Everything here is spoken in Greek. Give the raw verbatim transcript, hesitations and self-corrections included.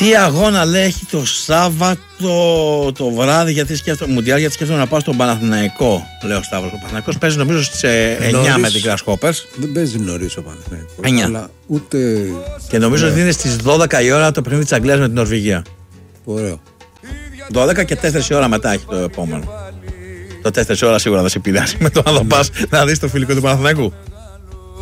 Τι αγώνα λέει έχει το Σάββατο το βράδυ, γιατί σκέφτομαι, Μουντιάλ, γιατί σκέφτομαι να πάω στον Παναθηναϊκό, λέει ο Σταύρος. Ο Παναθηναϊκός παίζει νομίζω στις εννιά με την Grasshoppers. Δεν παίζει νωρίς ο Παναθηναϊκός. εννιά. Αλλά ούτε... Και νομίζω ότι είναι στις δώδεκα η ώρα το παιχνίδι της Αγγλίας με την Νορβηγία. Ωραίο. δώδεκα και τέσσερις η ώρα μετά έχει το επόμενο. Το τέσσερις η ώρα σίγουρα θα σε πειράσει με το να το πας να δεις το φιλικό του Παναθηναϊκού.